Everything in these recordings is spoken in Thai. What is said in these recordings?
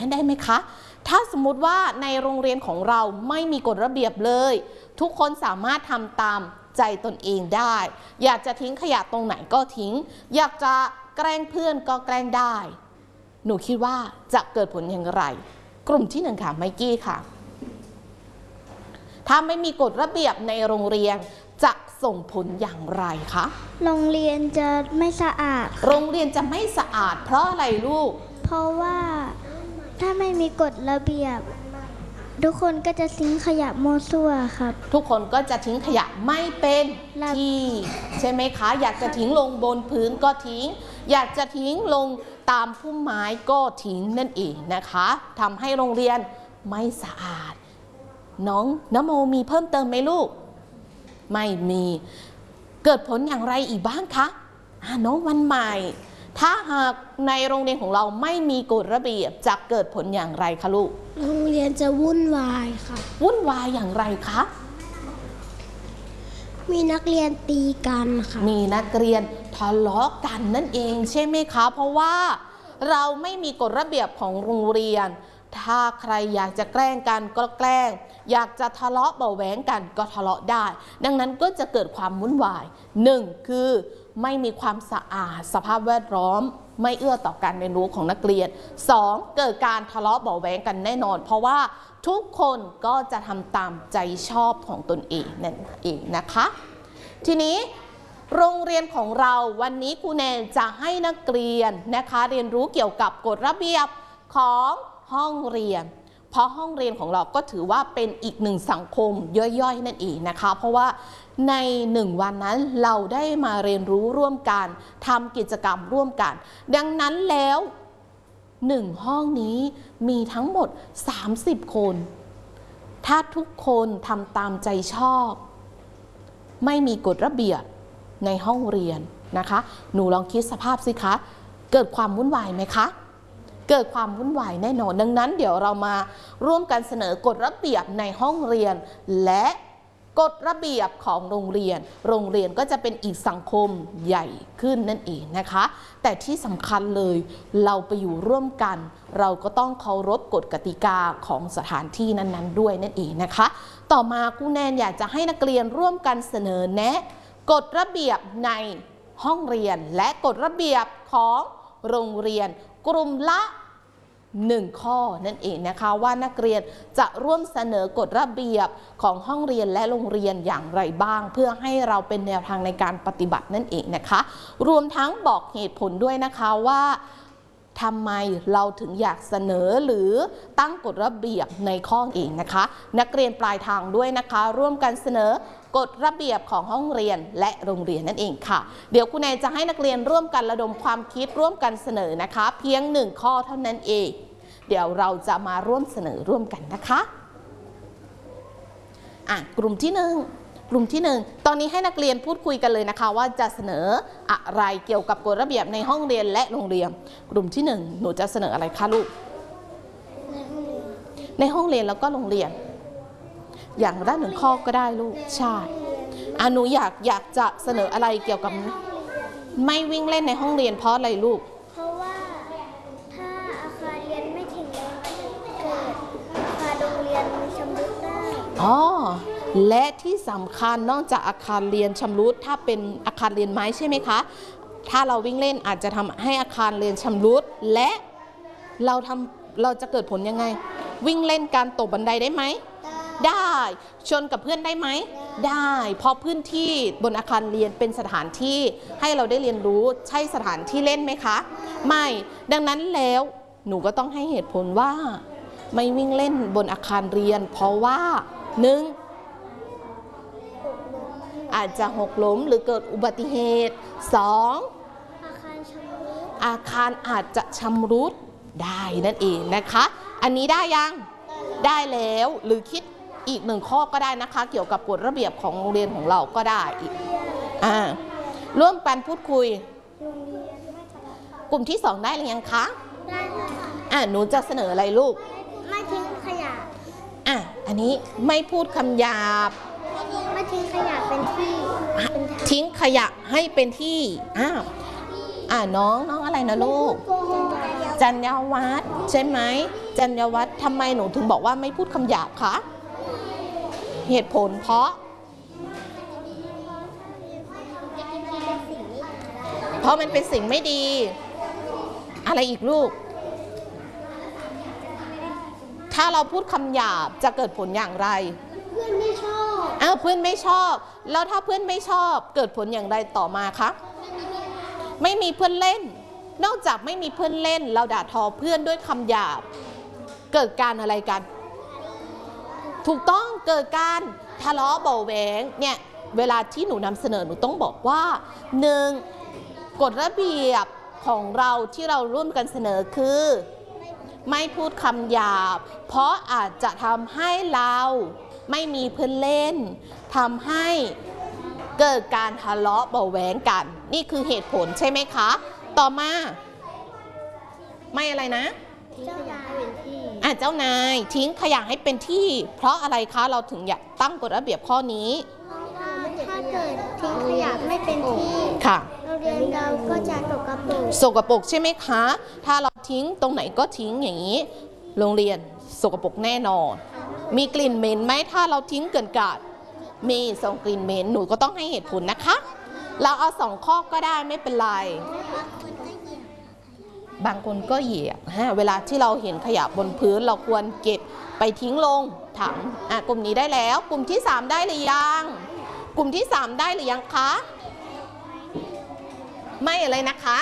ได้ไหมคะถ้าสมมุติว่าในโรงเรียนของเราไม่มีกฎระเบียบเลยทุกคนสามารถทำตามใจตนเองได้อยากจะทิ้งขยะตรงไหนก็ทิ้งอยากจะแกล้งเพื่อนก็แกล้งได้หนูคิดว่าจะเกิดผลอย่างไรกลุ่มที่1ค่ะไมกี้ค่ะถ้าไม่มีกฎระเบียบในโรงเรียนจะส่งผลอย่างไรคะโรงเรียนจะไม่สะอาดโรงเรียนจะไม่สะอาดเพราะอะไรลูกเพราะว่าถ้าไม่มีกฎระเบียบทุกคนก็จะทิ้งขยะโมซั่วครับทุกคนก็จะทิ้งขยะไม่เป็นที่ใช่ไหมคะอยากจะทิ้งลงบนพื้นก็ทิ้งอยากจะทิ้งลงตามพุ่มไม้ก็ทิ้งนั่นเองนะคะทำให้โรงเรียนไม่สะอาดน้องนโมมีเพิ่มเติมไหมลูกไม่มีเกิดผลอย่างไรอีกบ้างคะน้องวันใหม่ถ้าหากในโรงเรียนของเราไม่มีกฎระเบียบจะเกิดผลอย่างไรคะลูกโรงเรียนจะวุ่นวายค่ะวุ่นวายอย่างไรคะมีนักเรียนตีกันค่ะมีนักเรียนทะเลาะกันนั่นเองใช่ไหมคะเพราะว่าเราไม่มีกฎระเบียบของโรงเรียนถ้าใครอยากจะแกล้งกันก็แกล้งอยากจะทะเลาะเบาแหวงกันก็ทะเลาะได้ดังนั้นก็จะเกิดความวุ่นวาย1คือไม่มีความสะอาดสภาพแวดล้อมไม่เอื้อต่อการเรียนรู้ของนักเรียน2เกิดการทะเลาะเบาแหวงกันแน่นอนเพราะว่าทุกคนก็จะทำตามใจชอบของตนเองนั่นเองนะคะทีนี้โรงเรียนของเราวันนี้ครูแนนจะให้นักเรียนนะคะเรียนรู้เกี่ยวกับกฎระเบียบของห้องเรียนเพราะห้องเรียนของเราก็ถือว่าเป็นอีกหนึ่งสังคมย่อยๆนั่นเองนะคะเพราะว่าใน1วันนั้นเราได้มาเรียนรู้ร่วมกันทำกิจกรรมร่วมกันดังนั้นแล้ว1ห้องนี้มีทั้งหมด30คนถ้าทุกคนทำตามใจชอบไม่มีกฎระเบียบในห้องเรียนนะคะหนูลองคิดสภาพสิคะเกิดความวุ่นวายไหมคะเกิดความวุ่นวายแน่นอนดังนั้นเดี๋ยวเรามาร่วมกันเสนอกฎระเบียบในห้องเรียนและกฎระเบียบของโรงเรียนก็จะเป็นอีกสังคมใหญ่ขึ้นนั่นเองนะคะแต่ที่สำคัญเลยเราไปอยู่ร่วมกันเราก็ต้องเคารพกฎกติกาของสถานที่นั้นๆด้วยนั่นเองนะคะต่อมาครูแนนอยากจะให้นักเรียนร่วมกันเสนอแนะกฎระเบียบในห้องเรียนและกฎระเบียบของโรงเรียนกลุ่มละ1ข้อนั่นเองนะคะว่านักเรียนจะร่วมเสนอกฎระเบียบของห้องเรียนและโรงเรียนอย่างไรบ้างเพื่อให้เราเป็นแนวทางในการปฏิบัตินั่นเองนะคะรวมทั้งบอกเหตุผลด้วยนะคะว่าทำไมเราถึงอยากเสนอหรือตั้งกฎระเบียบในข้อเองนะคะนักเรียนปลายทางด้วยนะคะร่วมกันเสนอกฎระเบียบของห้องเรียนและโรงเรียนนั่นเองค่ะเดี๋ยวครูแนนจะให้นักเรียนร่วมกันระดมความคิดร่วมกันเสนอนะคะเพียง1ข้อเท่านั้นเองเดี๋ยวเราจะมาร่วมเสนอร่วมกันนะคะกลุ่มที่1ตอนนี้ให้นักเรียนพูดคุยกันเลยนะคะว่าจะเสนออะไรเกี่ยวกับกฎระเบียบในห้องเรียนและโรงเรียนกลุ่มที่1หนูจะเสนออะไรคะลูกในห้องเรียนแล้วก็โรงเรียนอย่างละ1ข้อก็ได้ลูกใช่หนูอยากจะเสนออะไรเกี่ยวกับไม่วิ่งเล่นในห้องเรียนเพราะอะไรลูกเพราะว่าถ้าอาคารเรียนไม่ถึงแรงก็จะเกิดอาคารโรงเรียนชำรุดได้และที่สำคัญนอกจากอาคารเรียนชำรุดถ้าเป็นอาคารเรียนไม้ใช่ไหมคะถ้าเราวิ่งเล่นอาจจะทำให้อาคารเรียนชำรุดและเราจะเกิดผลยังไงวิ่งเล่นการตกบันไดได้ไหมได้ชนกับเพื่อนได้ไหมได้เพราะพื้นที่บนอาคารเรียนเป็นสถานที่ให้เราได้เรียนรู้ใช่สถานที่เล่นไหมคะไม่ดังนั้นแล้วหนูก็ต้องให้เหตุผลว่าไม่วิ่งเล่นบนอาคารเรียนเพราะว่า1อาจจะหกล้มหรือเกิดอุบัติเหตุ2อาคารอาจจะชำรุดได้นั่นเองนะคะอันนี้ได้ยังได้แล้วหรือคิดอีก1ข้อก็ได้นะคะเกี่ยวกับกฎระเบียบของโรงเรียนของเราก็ได้อีกร่วมกันพูดคุยกลุ่มที่2ได้หรือยังคะได้ค่ะหนูจะเสนออะไรลูกไม่ทิ้งขยะอันนี้ไม่พูดคำหยาบไม่ทิ้งขยะเป็นที่ทิ้งขยะให้เป็นที่น้องอะไรนะลูกจัญญาวัฒน์ใช่ไหมจัญญวัฒน์ทำไมหนูถึงบอกว่าไม่พูดคำหยาบคะเหตุผลเพราะมันเป็นสิ่งไม่ดี อะไรอีกลูก ถ้าเราพูดคำหยาบจะเกิดผลอย่างไรเพื่อนไม่ชอบเพื่อนไม่ชอบแล้วถ้าเพื่อนไม่ชอบเกิดผลอย่างไรต่อมาคะไม่มีเพื่อนเล่นนอกจากไม่มีเพื่อนเล่นเราด่าทอเพื่อนด้วยคำหยาบเกิดการอะไรกันถูกต้องเกิดการทะเลาะเบาะแหวงเนี่ยเวลาที่หนูนำเสนอหนูต้องบอกว่า1กฎระเบียบของเราที่เราร่วมกันเสนอคือไม่พูดคำหยาบเพราะอาจจะทำให้เราไม่มีเพื่อนเล่นทำให้เกิดการทะเลาะเบาะแหวงกันนี่คือเหตุผลใช่ไหมคะต่อมาไม่อะไรนะเจ้านายเป็นที่เจ้านายทิ้งขยะให้เป็นที่เพราะอะไรคะเราถึงอยากตั้งกฎระเบียบข้อนี้เพราะว่าถ้าเกิดทิ้งขยะไม่เป็นที่ค่ะโรงเรียนเราก็จะสกปรกใช่ไหมคะถ้าเราทิ้งตรงไหนก็ทิ้งอย่างนี้โรงเรียนสกปรกแน่นอนมีกลิ่นเหม็นไหมถ้าเราทิ้งเกินกาดมีส่งกลิ่นเหม็นหนูก็ต้องให้เหตุผลนะคะเราเอา2 ข้อก็ได้ไม่เป็นไรบางคนก็เหยียบเวลาที่เราเห็นขยะบนพื้นเราควรเก็บไปทิ้งลงถังกลุ่มนี้ได้แล้วกลุ่มที่3ได้หรือยังกลุ่มที่3ได้หรือยังคะไม่อะไรนะคะ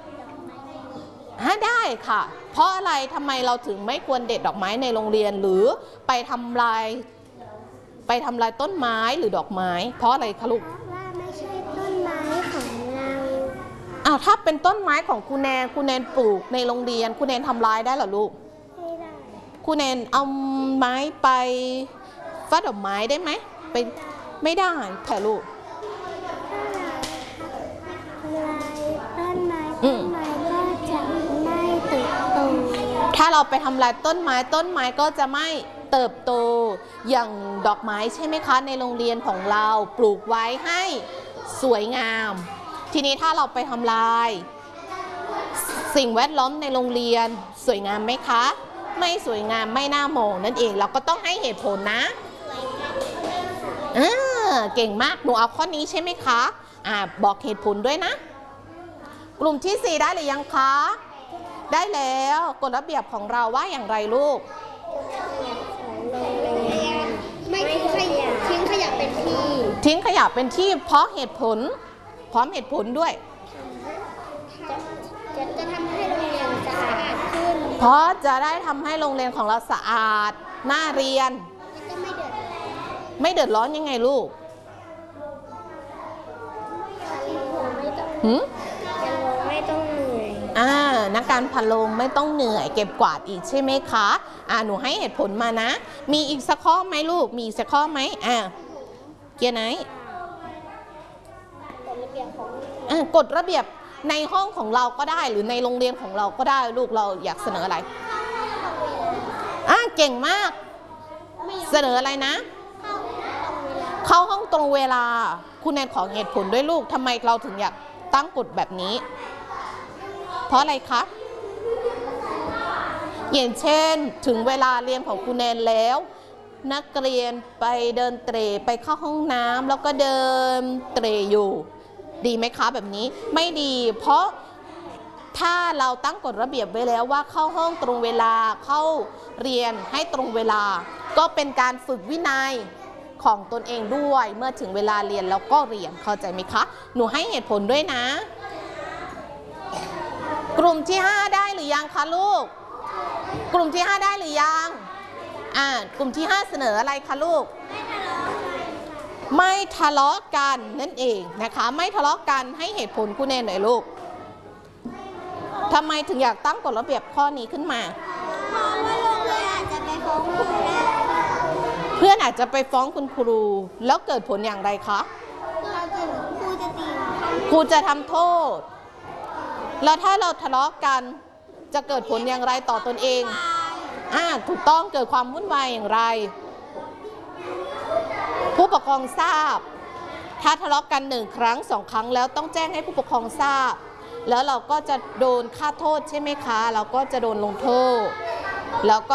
ได้ค่ะเพราะอะไรทำไมเราถึงไม่ควรเด็ดดอกไม้ในโรงเรียนหรือไปทำลายต้นไม้หรือดอกไม้เพราะอะไรคะลูกว่าไม่ใช่ต้นไม้ของเราถ้าเป็นต้นไม้ของครูแนนปลูกในโรงเรียนครูแนนทำลายได้เหรอลูกไม่ได้ครูแนนเอาไม้ไปฟาดดอกไม้ได้ไหมไปไม่ได้ค่ะลูกต้นไม้ก็จะไม่เติบโตถ้าเราไปทำลายต้นไม้ก็จะไม่เติบโตอย่างดอกไม้ใช่ไหมคะในโรงเรียนของเราปลูกไว้ให้สวยงามทีนี้ถ้าเราไปทำลายสิ่งแวดล้อมในโรงเรียนสวยงามไหมคะไม่สวยงามไม่น่ามองนั่นเองเราก็ต้องให้เหตุผลนะเก่งมากหนูเอาข้อนี้ใช่ไหมคะบอกเหตุผลด้วยนะกลุ่มที่4ได้หรือยังคะได้แล้วกฎระเบียบของเราว่าอย่างไรลูกไม่ทิ้งขยะเป็นที่ทิ้งขยะเป็นที่เพราะเหตุผลพร้อมเหตุผลด้วยจะทำให้โรงเรียนสะอาดขึ้นเพราะจะได้ทำให้โรงเรียนของเราสะอาดน่าเรียนจะไม่เดือดร้อนยังไงลูกไม่ต้องเหนื่อยนักการพะโล้ไม่ต้องเหนื่อยเก็บกวาดอีกใช่ไหมคะหนูให้เหตุผลมานะมีอีกสักข้อไหมลูกมีสักข้อไหมเกียร์ไหนกฎระเบียบในห้องของเราก็ได้หรือในโรงเรียนของเราก็ได้ลูกเราอยากเสนออะไรเก่งมากเสนออะไรนะเข้าห้องตรงเวลาคุณแนนขอเหตุผลด้วยลูกทำไมเราถึงอยากตั้งกฎแบบนี้เพราะอะไรคะอย่างเช่นถึงเวลาเรียนของคุณแนนแล้วนักเรียนไปเดินเตร่ไปเข้าห้องน้ำแล้วก็เดินเตร่อยู่ดีไหมคะแบบนี้ไม่ดีเพราะถ้าเราตั้งกฎระเบียบไว้แล้วว่าเข้าห้องตรงเวลาเข้าเรียนให้ตรงเวลาก็เป็นการฝึกวินัยของตนเองด้วยเมื่อถึงเวลาเรียนแล้วก็เรียนเข้าใจไหมคะหนูให้เหตุผลด้วยนะกลุ่มที่5ได้หรือยังคะลูกกลุ่มที่5ได้หรือยังกลุ่มที่5เสนออะไรคะลูกไม่ทะเลาะกันนั่นเองนะคะไม่ทะเลาะกันให้เหตุผลคุณแนนหน่อยลูกทำไมถึงอยากตั้งกฎระเบียบข้อนี้ขึ้นมาเพราะว่าโรงเรียนอาจจะไปฟ้องครูได้เพื่อนอาจจะไปฟ้องคุณครูแล้วเกิดผลอย่างไรคะครูจะทำโทษแล้วถ้าเราทะเลาะกันจะเกิดผลอย่างไรต่อตนเองถูกต้องเกิดความวุ่นวายอย่างไรผู้ปกครองทราบถ้าทะเลาะกัน1 ครั้ง 2 ครั้งแล้วต้องแจ้งให้ผู้ปกครองทราบแล้วเราก็จะโดนค่าโทษใช่ไหมคะเราก็จะโดนลงโทษแล้วก็